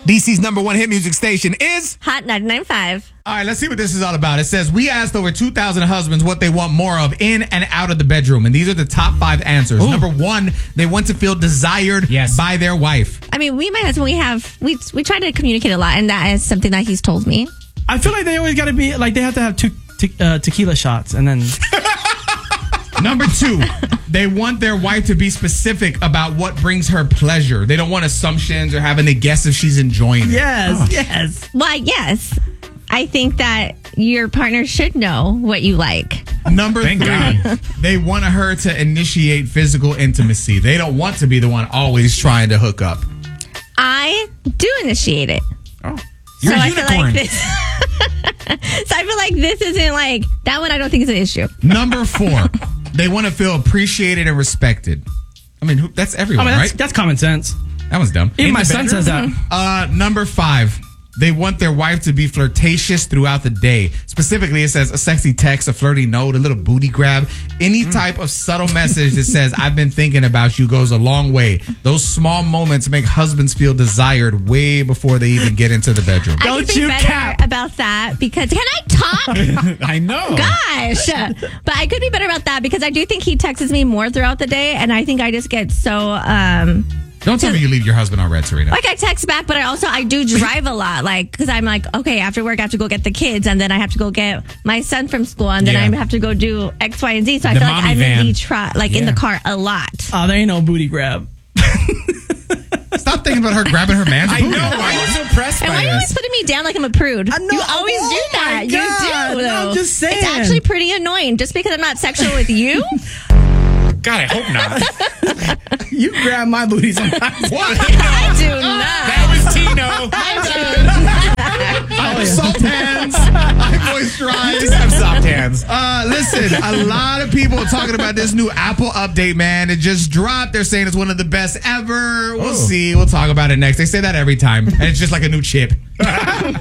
DC's #1 hit music station is Hot 99.5. All right, let's see what this is all about. It says, we asked over 2,000 husbands what they want more of in and out of the bedroom. And these are the top 5 answers. Ooh. Number 1, they want to feel desired by their wife. I mean, my husband, we try to communicate a lot, and that is something that he's told me. I feel like they always got to be, like, they have to have 2 tequila shots and then... Number 2, they want their wife to be specific about what brings her pleasure. They don't want assumptions or having to guess if she's enjoying it. Yes. Well, yes. I think that your partner should know what you like. Number 3, they want her to initiate physical intimacy. They don't want to be the one always trying to hook up. I do initiate it. Oh, you're a unicorn. Feel like this. So I feel like this isn't like that one. I don't think is an issue. Number 4, they want to feel appreciated and respected. I mean, that's everyone, right? That's common sense. That was dumb. Even my son says that. Number 5. They want their wife to be flirtatious throughout the day. Specifically, it says a sexy text, a flirty note, a little booty grab. Any type of subtle message that says, I've been thinking about you goes a long way. Those small moments make husbands feel desired way before they even get into the bedroom. I could be better about that because... Can I talk? I know. Gosh. But I could be better about that because I do think he texts me more throughout the day, and I think I just get so... Don't tell me you leave your husband on red, Serena. Like, I text back, but I do drive a lot. Like, because I'm like, okay, after work, I have to go get the kids, and then I have to go get my son from school, and then I have to go do X, Y, and Z. So I feel like I'm in the car a lot. Oh, there ain't no booty grab. Stop thinking about her grabbing her man's booty. I know. Why are you so pressed and by why are you always putting me down like I'm a prude? You always do that. You do, though. I'm just saying. It's actually pretty annoying. Just because I'm not sexual with you... God, I hope not. You grab my booty sometimes. What? I do not. That was Tino. I have soft hands. I moisturize. You have soft hands. Listen, a lot of people are talking about this new Apple update, man. It just dropped. They're saying it's one of the best ever. We'll see. We'll talk about it next. They say that every time. And it's just like a new chip.